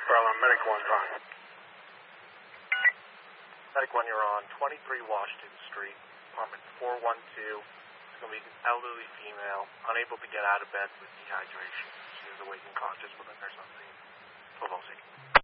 Berlin, Medic 1 time. Medic 1, you're on 23 Washington Street, apartment 412. It's going to be an elderly female, unable to get out of bed with dehydration. She is awake and conscious within her something. 1206.